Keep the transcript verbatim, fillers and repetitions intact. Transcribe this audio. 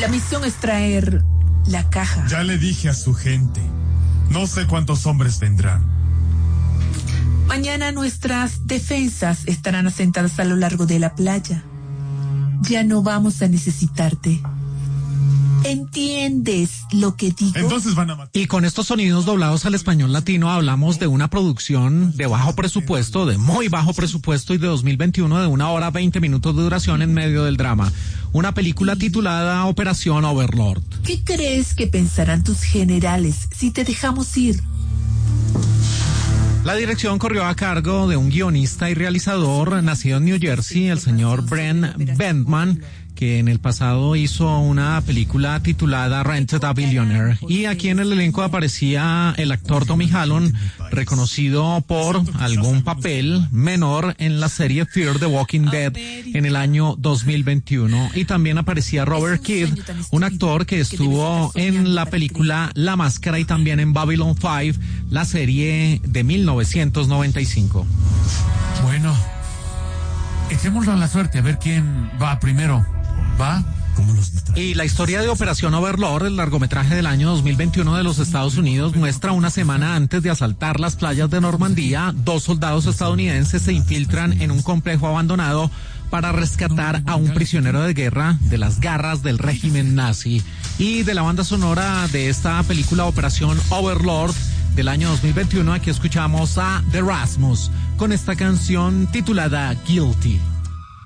La misión es traer la caja. Ya le dije a su gente. No sé cuántos hombres vendrán. Mañana nuestras defensas estarán asentadas a lo largo de la playa. Ya no vamos a necesitarte. ¿Entiendes lo que digo? Entonces van a matar. Y con estos sonidos doblados al español latino hablamos de una producción de bajo presupuesto, de muy bajo presupuesto y de dos mil veintiuno de una hora veinte minutos de duración en medio del drama. Una película titulada Operación Overlord. ¿Qué crees que pensarán tus generales si te dejamos ir? La dirección corrió a cargo de un guionista y realizador nacido en New Jersey, el señor Brent Bentman, que en el pasado hizo una película titulada Rented a Billionaire. Y aquí en el elenco aparecía el actor Tommy Hallon, reconocido por algún papel menor en la serie Fear the Walking Dead en el año dos mil veintiuno. Y también aparecía Robert Kidd, un actor que estuvo en la película La Máscara y también en Babylon cinco, la serie de mil novecientos noventa y cinco. Bueno, echémoslo a la suerte, a ver quién va primero. ¿Va? Y la historia de Operación Overlord, el largometraje del año dos mil veintiuno de los Estados Unidos, muestra una semana antes de asaltar las playas de Normandía, dos soldados estadounidenses se infiltran en un complejo abandonado para rescatar a un prisionero de guerra de las garras del régimen nazi. Y de la banda sonora de esta película Operación Overlord del año dos mil veintiuno, aquí escuchamos a The Rasmus con esta canción titulada Guilty.